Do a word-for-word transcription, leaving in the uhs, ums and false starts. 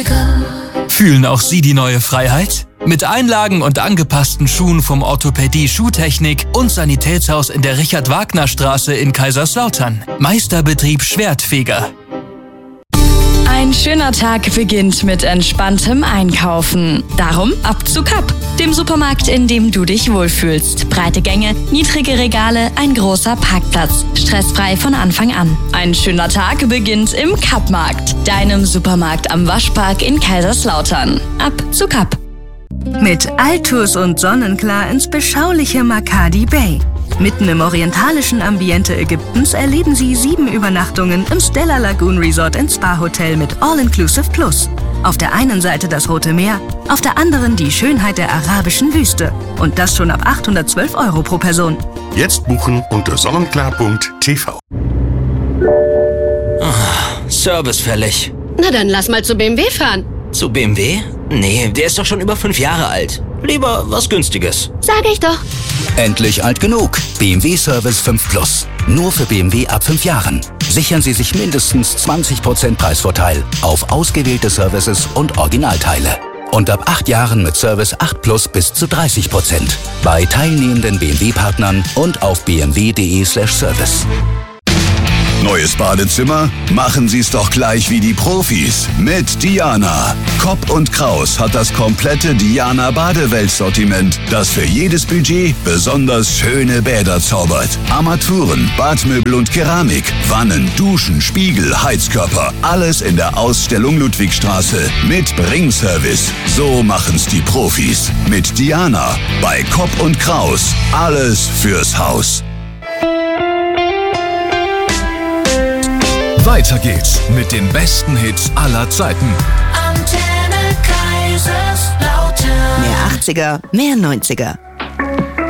Fühlen auch Sie die neue Freiheit? Mit Einlagen und angepassten Schuhen vom Orthopädie Schuhtechnik und Sanitätshaus in der Richard-Wagner-Straße in Kaiserslautern. Meisterbetrieb Schwertfeger. Ein schöner Tag beginnt mit entspanntem Einkaufen. Darum ab zu Kapp, dem Supermarkt, in dem du dich wohlfühlst. Breite Gänge, niedrige Regale, ein großer Parkplatz. Stressfrei von Anfang an. Ein schöner Tag beginnt im Kappmarkt, deinem Supermarkt am Waschpark in Kaiserslautern. Ab zu Kapp. Mit Altus und Sonnenklar ins beschauliche Makadi Bay. Mitten im orientalischen Ambiente Ägyptens erleben Sie sieben Übernachtungen im Stella Lagoon Resort and Spa Hotel mit All-Inclusive Plus. Auf der einen Seite das Rote Meer, auf der anderen die Schönheit der arabischen Wüste. Und das schon ab achthundertzwölf Euro pro Person. Jetzt buchen unter sonnenklar punkt t v. Oh, Service fällig. Na dann lass mal zu B M W fahren. Zu B M W? Nee, der ist doch schon über fünf Jahre alt. Lieber was Günstiges. Sag ich doch. Endlich alt genug. B M W Service fünf Plus. Nur für B M W ab fünf Jahren. Sichern Sie sich mindestens zwanzig Prozent Preisvorteil auf ausgewählte Services und Originalteile. Und ab acht Jahren mit Service acht Plus bis zu dreißig Prozent. Bei teilnehmenden B M W-Partnern und auf b m w punkt d e slash service. Neues Badezimmer? Machen Sie es doch gleich wie die Profis mit Diana. Kopp und Kraus hat das komplette Diana Badewelt-Sortiment, das für jedes Budget besonders schöne Bäder zaubert. Armaturen, Badmöbel und Keramik, Wannen, Duschen, Spiegel, Heizkörper, alles in der Ausstellung Ludwigstraße mit Bringservice. So machen's die Profis. Mit Diana bei Kopp und Kraus. Alles fürs Haus. Weiter geht's mit den besten Hits aller Zeiten. Antenne Kaiserslautern. Mehr achtziger, mehr neunziger.